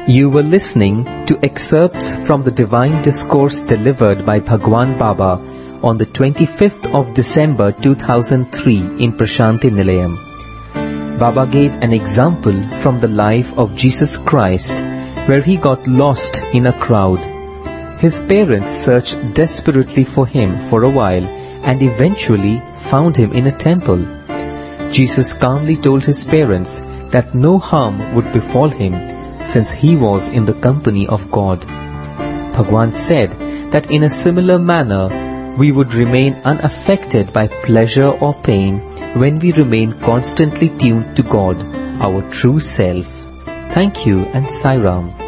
You were listening to excerpts from the Divine Discourse delivered by Bhagwan Baba on the 25th of December 2003 in Prashanti Nilayam. Baba gave an example from the life of Jesus Christ where he got lost in a crowd. His parents searched desperately for him for a while and eventually found him in a temple. Jesus calmly told his parents that no harm would befall him since he was in the company of God. Bhagwan said that in a similar manner we would remain unaffected by pleasure or pain when we remain constantly tuned to God, our true self. Thank you and Sai Ram.